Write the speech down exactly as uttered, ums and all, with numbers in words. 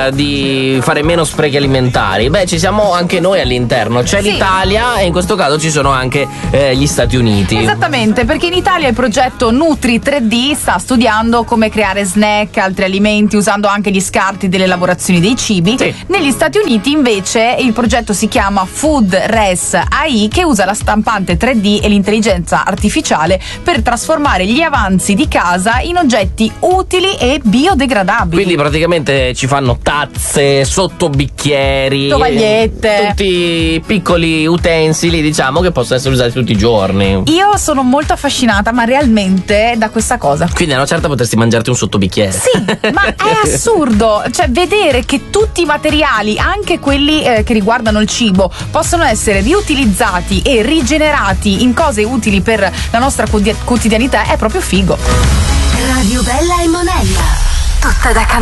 uh, di fare meno sprechi alimentari? Beh, ci siamo anche noi all'interno. C'è sì. l'Italia e in questo caso ci sono anche eh, gli Stati Uniti. Esattamente, perché in Italia il progetto Nutri tre D sta studiando come creare snack, altri alimenti, usando anche gli scarti delle lavorazioni dei cibi. Sì. Negli Stati Uniti invece il progetto si chiama Food Res A I, che usa la stampante tre D e l'intelligenza artificiale per trasformare gli avanzi di casa in oggetti utili e biodegradabili. Quindi praticamente ci fanno tazze, sottobicchieri, tovagliette, tutti piccoli utensili, diciamo, che possono essere usati tutti i giorni. Io sono molto affascinata, ma realmente, da questa cosa. Quindi a una certa potresti mangiarti un sottobicchiere. Sì, ma è assurdo, cioè vedere che tutti i materiali, anche quelli eh, che riguardano il cibo, possono essere riutilizzati e rigenerati in cose utili per la nostra quotidianità è proprio figo. Radio Bella e Monella, tutta da cantare.